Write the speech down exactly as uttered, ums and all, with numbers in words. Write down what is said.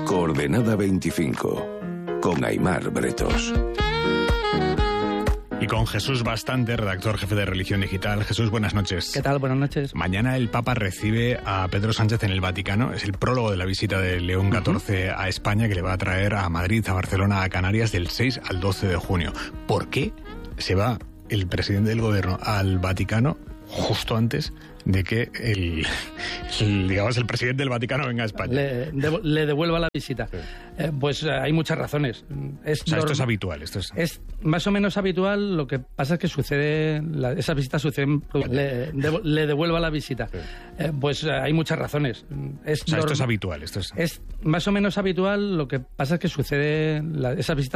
Coordenada veinticinco, con Aimar Bretos. Y con Jesús Bastante, redactor jefe de Religión Digital. Jesús, buenas noches. ¿Qué tal? Buenas noches. Mañana el Papa recibe a Pedro Sánchez en el Vaticano. Es el prólogo de la visita de León catorce uh-huh. a España, que le va a traer a Madrid, a Barcelona, a Canarias del seis al doce de junio. ¿Por qué se va el presidente del gobierno al Vaticano justo antes de que el, el, digamos, el presidente del Vaticano venga a España? Le, de, le devuelva la visita. Sí. Eh, pues eh, hay muchas razones. Es o sea, esto es habitual. Esto es... es más o menos habitual. Lo que pasa es que sucede, la, esas visitas suceden, le, de, le devuelva la visita. Sí. Eh, pues eh, hay muchas razones. Es o sea, esto es habitual. Esto es... es más o menos habitual. Lo que pasa es que sucede, la, esas visitas